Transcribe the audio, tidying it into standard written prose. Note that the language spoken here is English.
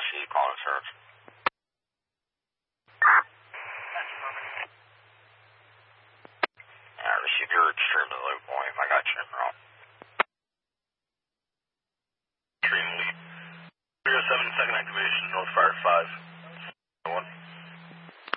RC calling search. Yeah, receive your extremely low volume. I got you wrong. Extremely. 307 second activation, North Fire 5.